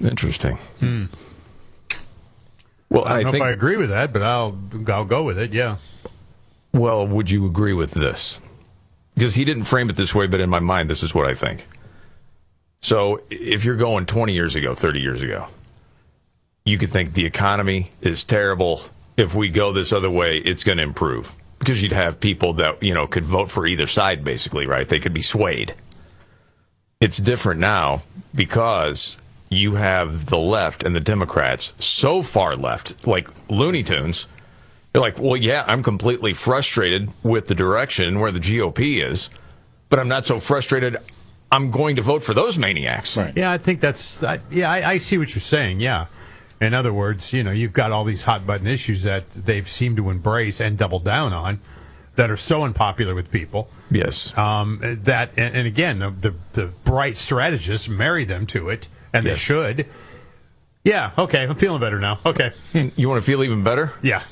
Interesting. Well, I don't know if I agree with that, but I'll go with it, yeah. Well, would you agree with this? Because he didn't frame it this way, but in my mind, this is what I think. So if you're going 20 years ago, 30 years ago, you could think the economy is terrible. If we go this other way, it's going to improve. Because you'd have people that, could vote for either side, basically, right? They could be swayed. It's different now because you have the left and the Democrats so far left, like Looney Tunes. They're like, well, yeah, I'm completely frustrated with the direction where the GOP is, but I'm not so frustrated. I'm going to vote for those maniacs. Right. Yeah, I think that's, I see what you're saying, yeah. In other words, you've got all these hot button issues that they've seemed to embrace and double down on that are so unpopular with people. Yes. That, and again, the bright strategists marry them to it. And they should. Yeah, okay, I'm feeling better now. Okay. You want to feel even better? Yeah.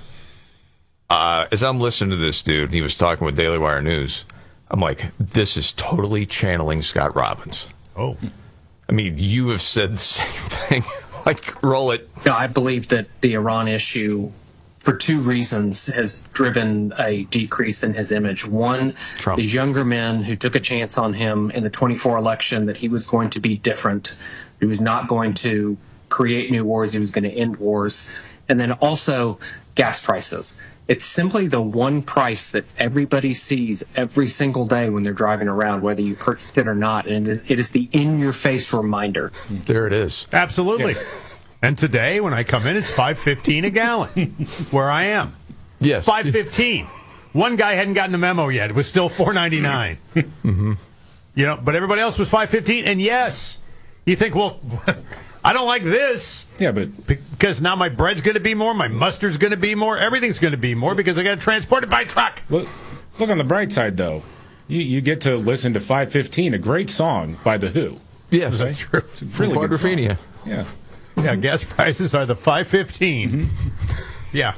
As I'm listening to this dude, he was talking with Daily Wire News, I'm like, this is totally channeling Scott Robbins. Oh. I mean, you have said the same thing. Like, roll it. No, I believe that the Iran issue, for two reasons, has driven a decrease in his image. One, Trump. these younger men who took a chance on him in the 24 election that he was going to be different. He was not going to create new wars. He was going to end wars. And then also gas prices. It's simply the one price that everybody sees every single day when they're driving around, whether you purchased it or not. And it is the in-your-face reminder. There it is. Absolutely. Yeah. And today, when I come in, it's $5.15 a gallon where I am. Yes. $5.15. One guy hadn't gotten the memo yet. It was still $4.99. Mm-hmm. But everybody else was $5.15. And yes, you think, well, I don't like this. Yeah, but because now my bread's going to be more, my mustard's going to be more, everything's going to be more because I got to transport it by truck. Look on the bright side, though. You get to listen to 515, a great song by The Who. Yes, that's true. It's a really good song. Yeah. Yeah, gas prices are the $5.15. Mm-hmm. Yeah.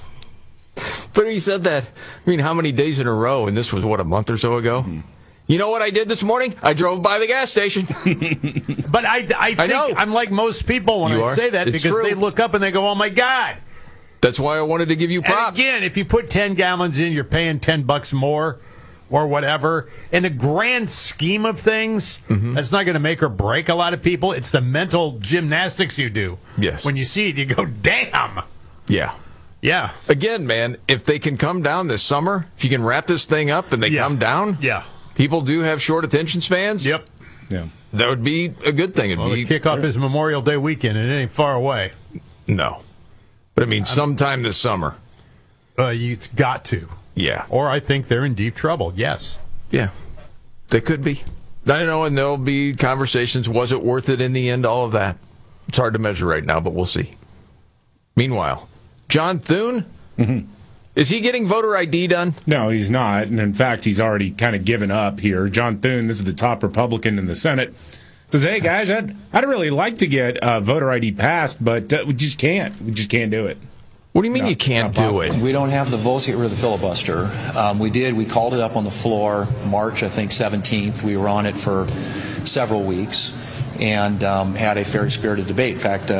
But he said that, how many days in a row, and this was, a month or so ago? Mm-hmm. You know what I did this morning? I drove by the gas station. But I think I'm like most people when I say that because they look up and they go, oh, my God. That's why I wanted to give you props. And again, if you put 10 gallons in, you're paying $10 more or whatever. In the grand scheme of things, that's not going to make or break a lot of people. It's the mental gymnastics you do. Yes. When you see it, you go, damn. Yeah. Yeah. Again, man, if they can come down this summer, if you can wrap this thing up and they come down. Yeah. People do have short attention spans. Yep. Yeah. That would be a good thing. The kickoff is Memorial Day weekend, and it ain't far away. No. But, sometime this summer. It's got to. Yeah. Or I think they're in deep trouble. Yes. Yeah. They could be. I know, and there'll be conversations. Was it worth it in the end? All of that. It's hard to measure right now, but we'll see. Meanwhile, John Thune? Mm-hmm. Is he getting voter ID done? No, he's not. And in fact, he's already kind of given up here. John Thune, this is the top Republican in the Senate, says, hey, guys, I'd really like to get voter ID passed, but we just can't. We just can't do it. What do you mean you can't do it? We don't have the votes to get rid of the filibuster. We called it up on the floor March, I think, 17th. We were on it for several weeks and had a very spirited debate. In fact,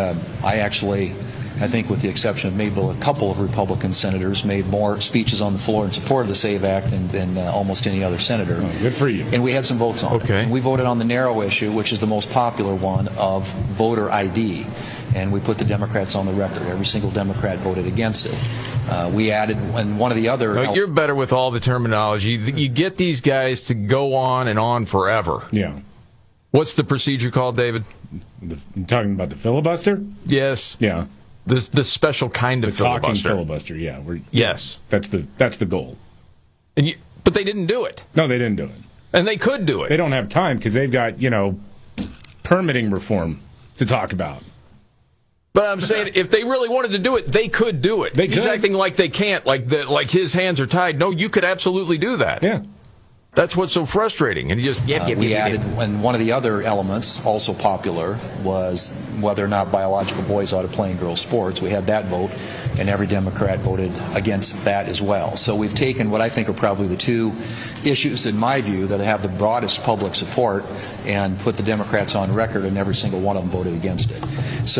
I think with the exception of maybe a couple of Republican senators, made more speeches on the floor in support of the SAVE Act than almost any other senator. Oh, good for you. And we had some votes on it. Okay. We voted on the narrow issue, which is the most popular one, of voter ID. And we put the Democrats on the record. Every single Democrat voted against it. We added, and one of the other... No, you're better with all the terminology. You get these guys to go on forever. Yeah. What's the procedure called, David? You're talking about the filibuster? Yes. Yeah. The special kind of filibuster. Talking filibuster, yeah. Yes. That's the goal. But they didn't do it. No, they didn't do it. And they could do it. They don't have time because they've got, permitting reform to talk about. But I'm saying if they really wanted to do it, they could do it. He's acting like they can't, like his hands are tied. No, you could absolutely do that. Yeah. That's what's so frustrating. And you just we added, and one of the other elements, also popular, was whether or not biological boys ought to play in girls' sports. We had that vote, and every Democrat voted against that as well. So we've taken what I think are probably the two issues, in my view, that have the broadest public support, and put the Democrats on record, and every single one of them voted against it. So